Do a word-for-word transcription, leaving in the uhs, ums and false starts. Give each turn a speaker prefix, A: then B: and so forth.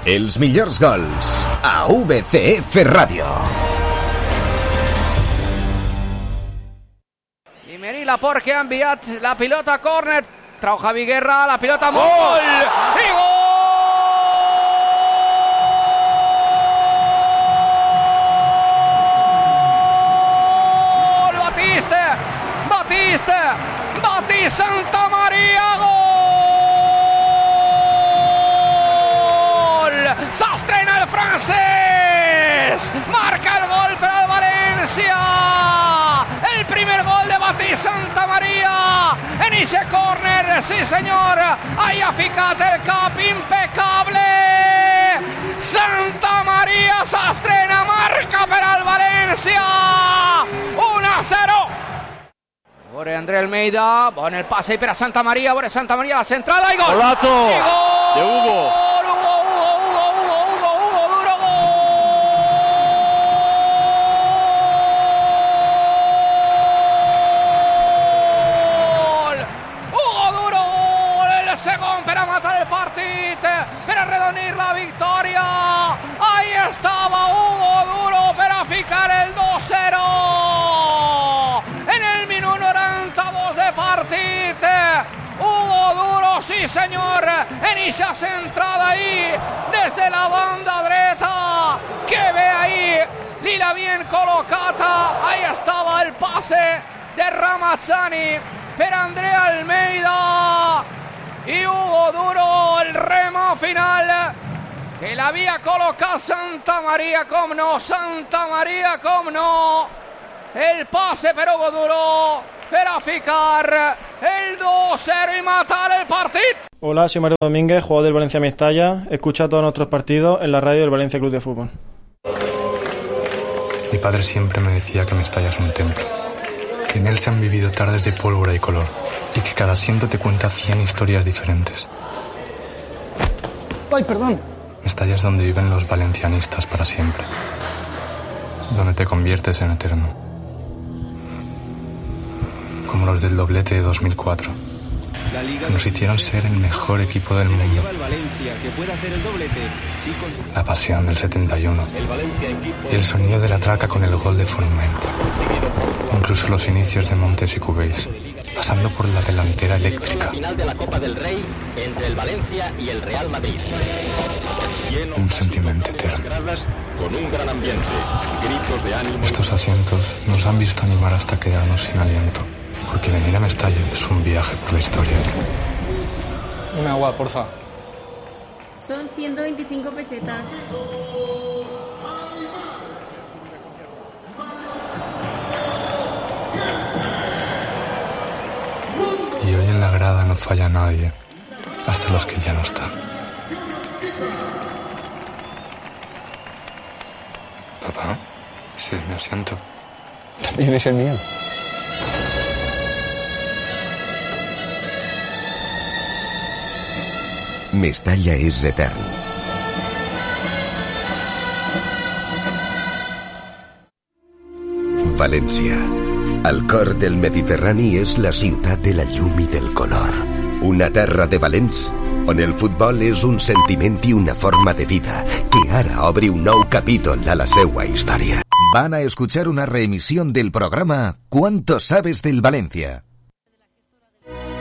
A: Els millors gols a V C F Ràdio.
B: I Meri Laporte, que ha enviat la pilota a córner. Trau Javi Guerra, la pilota a gol! I gol! Batiste! Batiste! Batiste Santa Maria! Gol! S'estrena el francès! Marca el gol per al València! El primer gol de Batiste Santa Maria en ese córner, sí senyor, ahí ha ficat el cap impecable. Santa Maria s'estrena, marca per al València, uno a cero. Veure André Almeida, bon el passe per a Santa Maria, veure Santa Maria la centrada i gol.
C: Golazo
B: I gol
C: de Hugo.
B: per arredonir la victòria. Ahí estava Hugo Duro per a ficar el dos cero en el minut noranta-dos de partit. Hugo Duro, sí senyor, en esa centrada ahí des de la banda dreta, que ve ahí Lila bien colocata. Ahí estava el passe de Ramazzani per Andrea Almeida y Hugo Duro, el remo final que l'havia col·locat Santa Maria, com no, Santa Maria, com no, el passe per Hugo Duro per a ficar el dos cero y matar el partido.
D: Hola, soy Mario Domínguez, jugador del Valencia Mestalla. Escucha todos nuestros partidos en la radio del Valencia Club de Fútbol.
E: Mi padre siempre me decía que Mestalla es un templo, que en él se han vivido tardes de pólvora y color, y que cada asiento te cuenta cien historias diferentes.
F: ¡Ay, perdón!
E: Mestalla es donde viven los valencianistas para siempre, donde te conviertes en eterno, como los del doblete de dos mil cuatro, que nos hicieron ser el mejor equipo del mundo. La pasión del setenta y uno y el sonido de la traca con el gol de Forment, incluso los inicios de Montes y Cubéis, pasando por la delantera eléctrica.
G: Final de la Copa del Rey entre el Valencia y el Real Madrid.
E: Un sentimiento eterno.
G: Con un gran ambiente, gritos de ánimo.
E: Estos asientos nos han visto animar hasta quedarnos sin aliento, porque venir a Mestalla es un viaje por la historia.
F: Un agua, porfa.
H: Son ciento veinticinco pesetas.
E: Y hoy en la grada no falla nadie, hasta los que ya no están. Papá, ese es mi asiento.
F: También es el mío.
A: Mestalla és etern. València. Al cor del Mediterrani és la ciutat de la llum i del color. Una terra de valents on el futbol és un sentiment i una forma de vida que ara obre un nou capítol a la seua història. Van a escuchar una reemisión del programa ¿Cuánto sabes del Valencia?